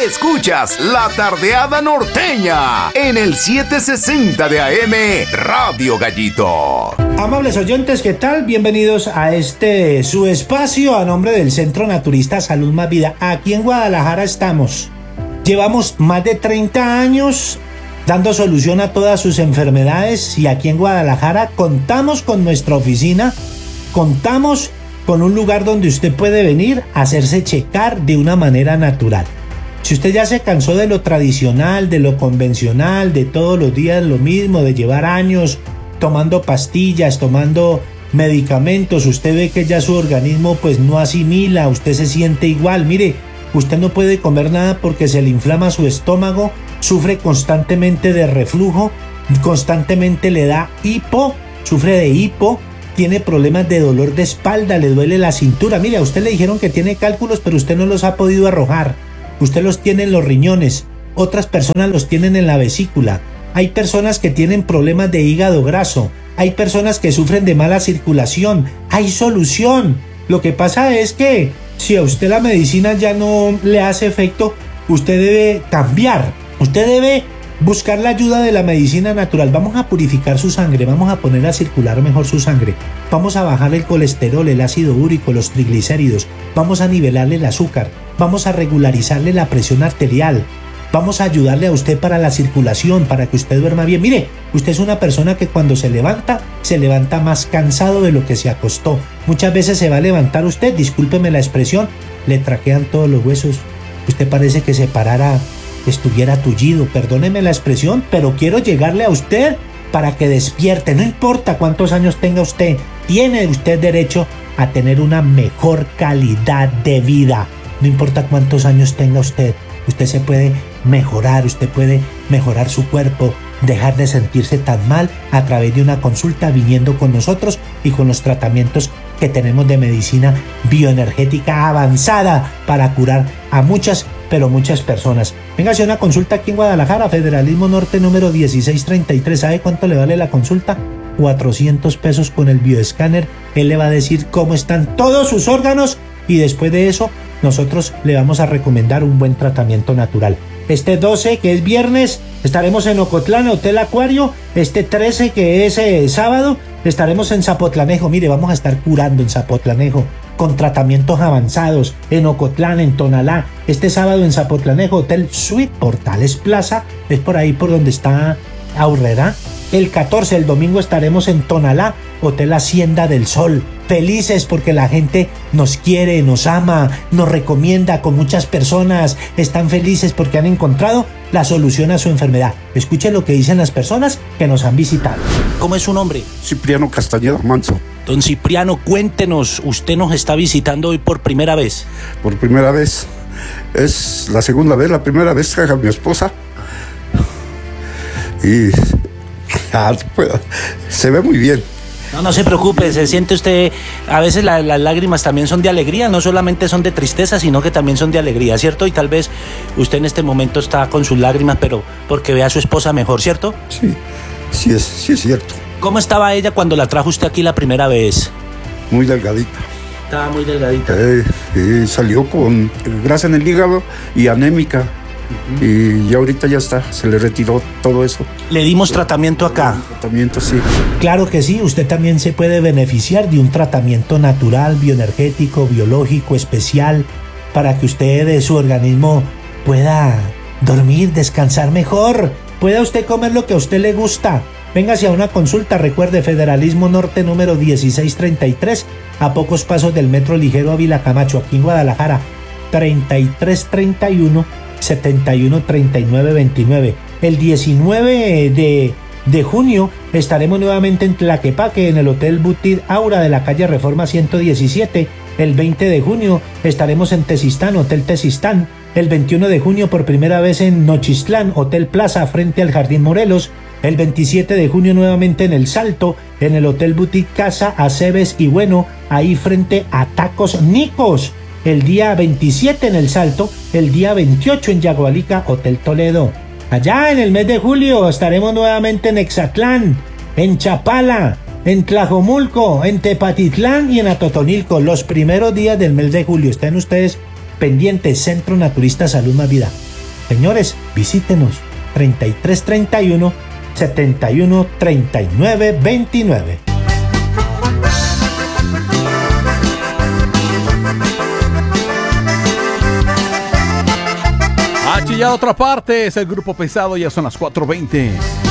Escuchas La Tardeada Norteña en el 760 de AM Radio Gallito. Amables oyentes, ¿qué tal? Bienvenidos a este su espacio a nombre del Centro Naturista Salud Más Vida. Aquí en Guadalajara estamos. Llevamos más de 30 años dando solución a todas sus enfermedades y aquí en Guadalajara contamos con nuestra oficina, contamos con un lugar donde usted puede venir a hacerse checar de una manera natural. Si usted ya se cansó de lo tradicional, de lo convencional, de todos los días lo mismo, de llevar años tomando pastillas, tomando medicamentos, usted ve que ya su organismo pues no asimila, usted se siente igual. Mire, usted no puede comer nada porque se le inflama su estómago, sufre constantemente de reflujo, constantemente le da hipo, sufre de hipo, tiene problemas de dolor de espalda, le duele la cintura. Mire, a usted le dijeron que tiene cálculos, pero usted no los ha podido arrojar. Usted los tiene en los riñones, otras personas los tienen en la vesícula. Hay personas que tienen problemas de hígado graso, hay personas que sufren de mala circulación. Hay solución. Lo que pasa es que si a usted la medicina ya no le hace efecto, usted debe cambiar. Usted debe buscar la ayuda de la medicina natural. Vamos a purificar su sangre, vamos a poner a circular mejor su sangre. Vamos a bajar el colesterol, el ácido úrico, los triglicéridos. Vamos a nivelarle el azúcar. Vamos a regularizarle la presión arterial. Vamos a ayudarle a usted para la circulación, para que usted duerma bien. Mire, usted es una persona que cuando se levanta más cansado de lo que se acostó. Muchas veces se va a levantar usted, discúlpeme la expresión, le traquean todos los huesos. Usted parece que se parara, estuviera tullido. Perdóneme la expresión, pero quiero llegarle a usted para que despierte. No importa cuántos años tenga usted, tiene usted derecho a tener una mejor calidad de vida. No importa cuántos años tenga usted, usted se puede mejorar, usted puede mejorar su cuerpo, dejar de sentirse tan mal a través de una consulta viniendo con nosotros y con los tratamientos que tenemos de medicina bioenergética avanzada para curar a muchas, pero muchas personas. Véngase a una consulta aquí en Guadalajara, Federalismo Norte número 1633. ¿Sabe cuánto le vale la consulta? 400 pesos con el bioescáner. Él le va a decir cómo están todos sus órganos y después de eso nosotros le vamos a recomendar un buen tratamiento natural. Este 12, que es viernes, estaremos en Ocotlán, Hotel Acuario. Este 13, que es sábado, estaremos en Zapotlanejo. Mire, vamos a estar curando en Zapotlanejo con tratamientos avanzados en Ocotlán, en Tonalá. Este sábado en Zapotlanejo, Hotel Suite Portales Plaza, es por ahí por donde está Aurrera. El 14, el domingo, estaremos en Tonalá, Hotel Hacienda del Sol. Felices porque la gente nos quiere, nos ama, nos recomienda con muchas personas. Están felices porque han encontrado la solución a su enfermedad. Escuchen lo que dicen las personas que nos han visitado. ¿Cómo es su nombre? Cipriano Castañeda Manso. Don Cipriano, cuéntenos, usted nos está visitando hoy por primera vez. Por primera vez. Es la segunda vez, la primera vez traje a mi esposa. Y se ve muy bien. No se preocupe, se siente usted, a veces las lágrimas también son de alegría, no solamente son de tristeza, sino que también son de alegría, ¿cierto? Y tal vez usted en este momento está con sus lágrimas, pero porque ve a su esposa mejor, ¿cierto? Sí es cierto. ¿Cómo estaba ella cuando la trajo usted aquí la primera vez? Muy delgadita. Estaba muy delgadita. Salió con grasa en el hígado y anémica. Y ya ahorita ya está, se le retiró todo eso. ¿Le dimos tratamiento acá? Tratamiento, sí. Claro que sí, usted también se puede beneficiar de un tratamiento natural, bioenergético, biológico, especial, para que usted de su organismo pueda dormir, descansar mejor, pueda usted comer lo que a usted le gusta. Véngase a una consulta, recuerde, Federalismo Norte número 1633, a pocos pasos del Metro Ligero Ávila Camacho, aquí en Guadalajara, 3331 71 39 29. El 19 de junio estaremos nuevamente en Tlaquepaque, en el Hotel Butit Aura de la calle Reforma 117. El 20 de junio estaremos en Tezistán, Hotel Tezistán. El 21 de junio por primera vez en Nochistlán, Hotel Plaza frente al Jardín Morelos. El 27 de junio nuevamente en El Salto, en el Hotel Butit Casa Aceves y Bueno, ahí frente a Tacos Nicos. El día 27 en El Salto, el día 28 en Yagualica, Hotel Toledo. Allá en el mes de julio estaremos nuevamente en Exatlán, en Chapala, en Tlajomulco, en Tepatitlán y en Atotonilco, los primeros días del mes de julio. Estén ustedes pendientes, Centro Naturista Salud Más Vida. Señores, visítenos 3331 71 39 29. Ha chillado otra parte, es el Grupo Pesado, ya son las 4:20.